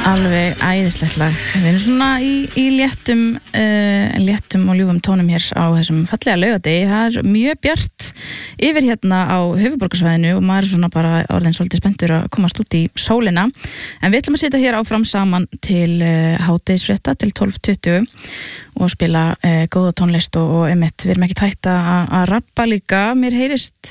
Alveg æðislegt lag. Við erum svona í léttum og ljúfum tónum hér á þessum fallega laugardegi. Það mjög bjart yfir hérna á höfuðborgarsvæðinu og maður svona bara orðin svolítið spenntur að komast út í sólina. En við ætlum að sitja hér áfram saman til hádegisfrétta til 12:20 og spila góða tónlist og einmitt, við erum ekki hægt að rappa líka. Mér heyrist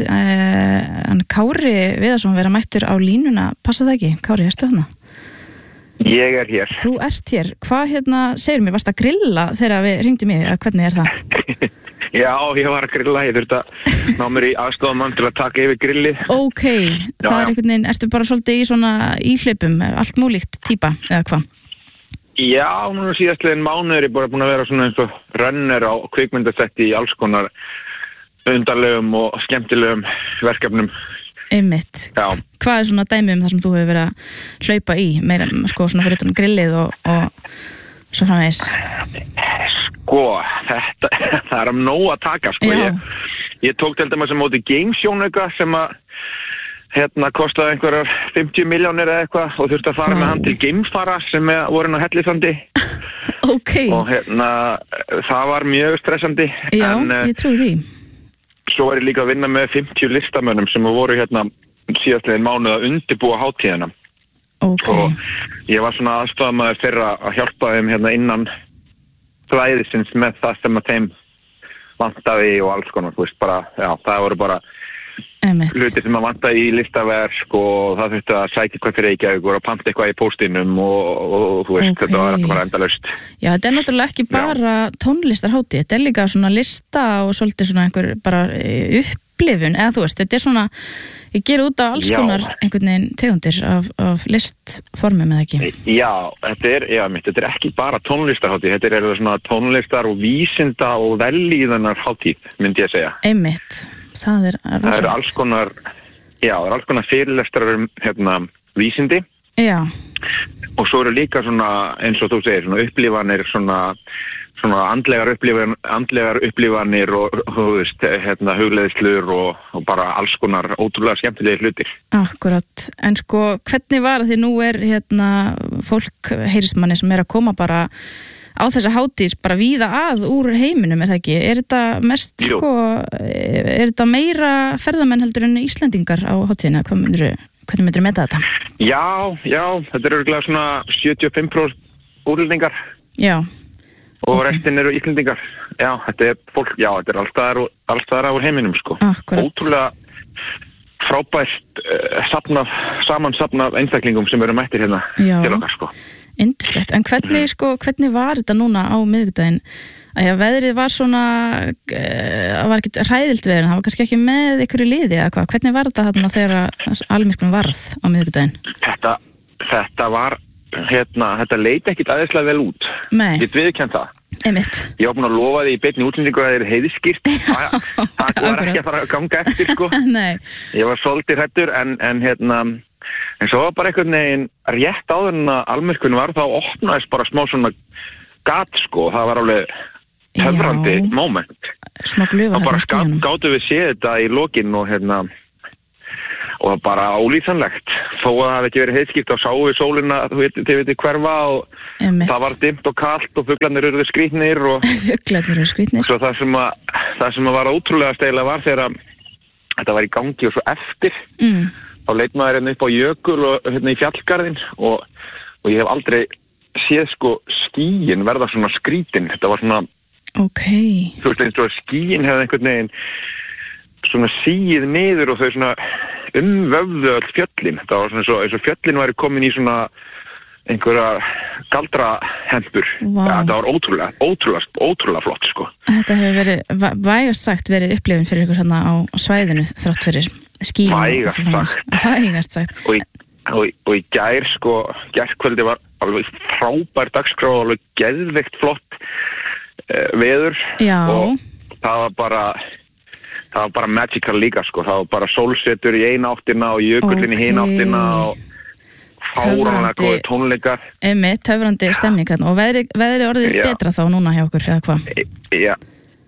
Kári Viðarsson vera mættur á línuna. Passa það ekki? Kári, ertu þarna? Ég hér. Þú ert hér. Hvað segir mér, varst að grilla þegar við hringdum í þig? Hvernig það? Já, ég var að grilla. Ég þurfti að ná mér í aðstoðarmann til að taka yfir grillið. Ok, það er einhvern veginn, ertu bara svolítið í svona íhlaupum, allt múlíkt típa, eða hvað? Já, núna síðastliðin mánuður ég bara búin að vera svona eins og runner á kvikmyndasetti í alls konar undarlegum og skemmtilegum verkefnum. Einmitt. Já. Hvað er svona dæmi það sem þú hefur verið að hlaupa í meira, sko, svona fyrir utan grillið og svo framvegis? Sko, það er nóg að taka, sko. Ég tók til dæmis á móti gamesjónauka sem að kostaði einhverjar 50 milljónir eða eitthvað og þurfti að fara með hann til geimfara sem voru á Hellisandi. Ok. Og það var mjög stressandi. Já, ég trúi því. Svo er ég líka að vinna með 50 listamönnum sem voru síðastliðin mánuð að undirbúa hátíðina. Ok. Og ég var svona aðstofamaður þeirra að hjálpa þeim innan svæðisins með það sem að þeim vantaði og alls konar, þú veist, bara, já, það voru bara hluti sem að vantaði í listaverk og það þurfti að sækja eitthvað fyrir Reykjavík og panta eitthvað í póstinum og þú veist, þetta var bara endalaust. Já, þetta er náttúrulega ekki bara tónlistarhátíð, þetta er líka svona lista og svolítið svona einhver bara upplifun, eða þú veist, þetta er svona, ég ger út á alls konar einhvern veginn tegundir af listformum eða ekki. Já, þetta er ekki bara tónlistarhátíð, þetta er svona tónlistar og vísinda og vellíðunar hátíð, myndi ég segja. Einmitt. Það er alls konar fyrirlestrar vísindi. Já. Og svo eru líka svona, eins og þú segir, svona upplifanir, svona andlegar upplifanir og þú veist, hugleiðslur og bara alls konar ótrúlega skemmtilegir hlutir. Akkurat. En sko, hvernig var því nú er fólk heyrismanni sem að koma bara á þessa hátíð bara víða að úr heiminum, er það ekki? Er þetta mest, sko, er þetta meira ferðamenn heldur en Íslendingar á hátíðina? Hvernig myndirðu meta þetta? Já, þetta er örugglega svona 75% útlendingar. Já. Og restin eru Íslendingar. Já, þetta er fólk, þetta er alls staðar úr heiminum, sko. Akkurat. Ótrúlega frábært samansafnað einstaklingum sem eru mættir til okkar, sko. Yndislegt, en hvernig var þetta núna á miðvikudaginn? Veðrið var svona, það var ekkert hræðilt veður, það var kannski ekki með ykkur í liði eða hvað? Hvernig var þetta þarna þegar almyrkvinn varð á miðvikudaginn? Þetta var, þetta leit ekkit aðeinslega vel út. Nei. Ég viðurkenni það. Einmitt. Ég var búin að lofa því í beinni útsendingu að það er heiðskýrt. Það var ekki að fara að ganga eftir, sko. Nei. Ég var svolítið hræddur en svo var bara einhvern veginn rétt áður en að almyrkvinn var, þá opnaðist bara smá svona gat, sko, það var alveg töfrandi moment. Smá glufa. Og bara gátu við séð þetta í lokin og og bara ólýsanlegt. Þó að það hefði ekki verið heiðskýrt og sáu við sólina, þið veitir hverfa og það var dimmt og kalt og fuglarnir eru skrýtnir og svo það sem var ótrúlega steilega var þegar þetta var í gangi og svo eftir þá leit maður upp á jökul og í fjallgarðin og ég hef aldrei séð, sko, skýin verða svona skrítin. Þetta var svona þú veist, eins og skýin hefði einhvern veginn svona síið niður og þau svona umvöfðu öll fjöllin. Það var svona eins og fjöllin væri komin í svona einhverja galdrahempur. Það var ótrúlega flott, sko. Þetta hefur verið, vægast sagt, verið upplifun fyrir ykkur hérna á svæðinu þrátt fyrir skýin. Vægast sagt. Og í gær, sko, gærkvöldi var alveg frábær dagskrá, alveg geðveikt flott veður. Já. Og það var bara magical líka, sko. Það var bara sólsetur í eina áttina og jökullin í hina áttina og fáránlega góðir tónleikar. Töfrandi stemning og veðrið orðið betra þá núna hjá okkur, eða hvað? Já.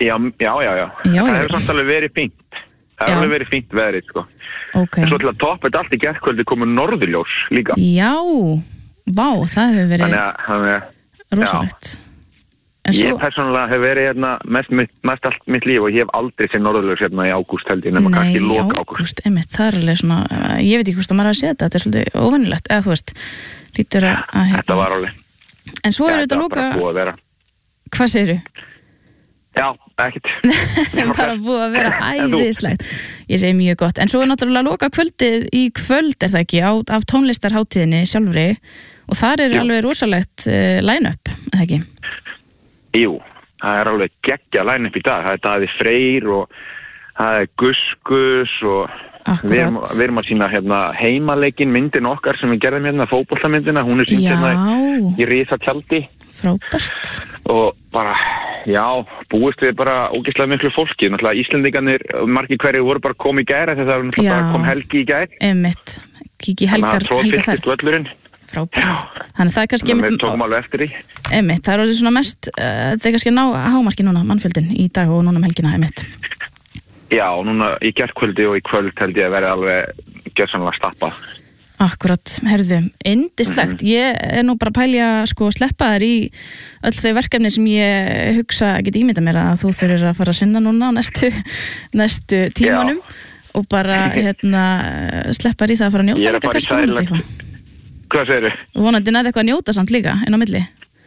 Það hefur samt alveg verið fínt. Það hefur alveg verið fínt veðrið, sko. En svo til að toppa þetta allt í gærkvöldi komu norðurljós líka. Já, Vá, það hefur verið rosalegt. Ég persónulega hef verið hérna mest allt mitt líf og ég hef aldrei séð norðurljós hérna í ágúst held ég nema kannski lok ágúst. Einmitt, það er alveg svona, ég veit ekki hvort að maður hafi séð þetta er svolítið óvenjulegt, eða þú veist lítur að Þetta var alveg. En svo eru þetta loka Hvað segirðu? Já, ekkert. Bara búið að vera æðislegt. Ég segi mjög gott. En svo er náttúrulega loka kvöldið í kvöld, er það ekki, af tónlistarhátíðinni sjálfri og þar er alveg rosalegt line-up, er það ekki? Jú, það er alveg geggja line-up í dag. Það er Daði Freyr og það er Guskus og við erum að sína hérna heimaleikin myndin okkar sem við gerðum hérna, fótboltamyndina, hún er sýnd hérna í risa tjaldi. Frábært. Og bara, já, búist við bara ógeðslega miklu fólki. Náttúrulega Íslendingarnir, margir hverju voru bara komið í gær þegar það bara kom helgi í gær. Einmitt, kíkja helgarferð. Frábært. Þannig það er kannski við tókum alveg eftir í. Einmitt, það er orðið svona mest, það er kannski að ná hámarki núna, mannfjöldin í dag og núna helgina, einmitt. Já, núna í gærkvöldi og í kvöld held ég að vera alveg gjörsamlega stappað. Akkurat, herðu, yndislegt. Ég er nú bara að pælja sko sleppa þér í öll þau verkefni sem ég hugsa get ímynda mér að þú þurfir að fara að sinna núna á næstu tímanum og bara sleppa þér í það að fara að njóta líka kannski eitthvað. Hvað segirðu? Vonandi nær eitthvað að njóta samt líka inn á milli.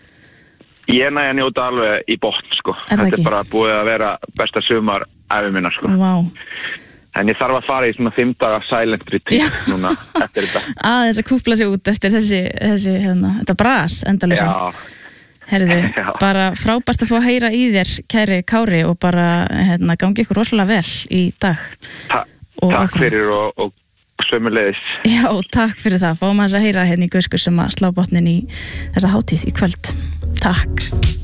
Ég næ að njóta alveg í botn sko. Þetta er bara búið að vera besta sumar ævi minna sko. Vá. En ég þarf að fara í svona 5 daga silent retreat núna eftir þetta. Aðeins að kúpla sig út eftir þetta bras endalösa. Já. Herðu, bara frábært að fá að heyra í þér, kæri Kári, og bara gangi ykkur rosalega vel í dag. Takk fyrir og sömuleiðis. Já, takk fyrir það. Fáum að heyra í Guskus sem að slá botnin í þessa hátíð í kvöld. Takk.